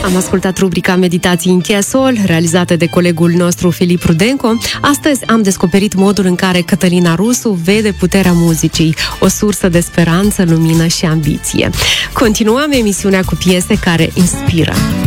Am ascultat rubrica Meditații în Chiasol, realizată de colegul nostru Filip Rudenco. Astăzi am descoperit modul în care Cătălina Rusu vede puterea muzicii, o sursă de speranță, lumină și ambiție. Continuăm emisiunea cu piese care inspiră.